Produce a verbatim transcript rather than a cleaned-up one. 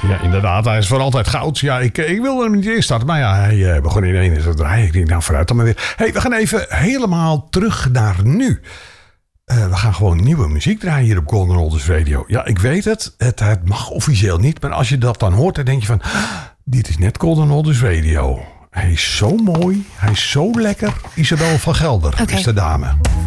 Ja, inderdaad. Hij is voor altijd goud. Ja, ik, ik wilde hem niet eerst starten. Maar ja, hij uh, begon ineens te draaien. Ik denk, nou, vooruit dan maar weer. Hey, we gaan even helemaal terug naar nu. Uh, we gaan gewoon nieuwe muziek draaien hier op Golden Oldies Radio. Ja, ik weet het. Het, het mag officieel niet. Maar als je dat dan hoort, dan denk je van... Dit is net Golden Oldies Radio. Hij is zo mooi. Hij is zo lekker. Isabel van Gelder okay. is de dame.